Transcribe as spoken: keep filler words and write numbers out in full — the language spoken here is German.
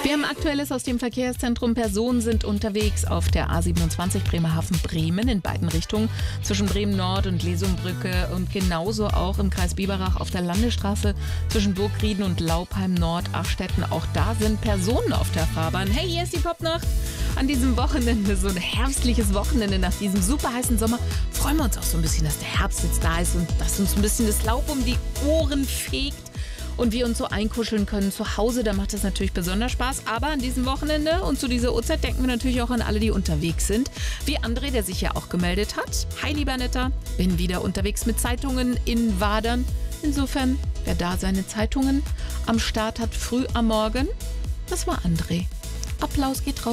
Wir haben Aktuelles aus dem Verkehrszentrum. Personen sind unterwegs auf der A siebenundzwanzig Bremerhaven-Bremen in beiden Richtungen zwischen Bremen-Nord und Lesumbrücke und genauso auch im Kreis Biberach auf der Landesstraße zwischen Burgrieden und Laupheim-Nord-Achstetten. Auch da sind Personen auf der Fahrbahn. Hey, hier ist die Popnacht. An diesem Wochenende, so ein herbstliches Wochenende nach diesem super heißen Sommer, freuen wir uns auch so ein bisschen, dass der Herbst jetzt da ist und dass uns ein bisschen das Laub um die Ohren fegt. Und wir uns so einkuscheln können zu Hause, da macht das natürlich besonders Spaß. Aber an diesem Wochenende und zu dieser Uhrzeit denken wir natürlich auch an alle, die unterwegs sind. Wie André, der sich ja auch gemeldet hat. Hi, lieber Netter, bin wieder unterwegs mit Zeitungen in Wadern. Insofern, wer da seine Zeitungen am Start hat, früh am Morgen, das war André. Applaus geht raus.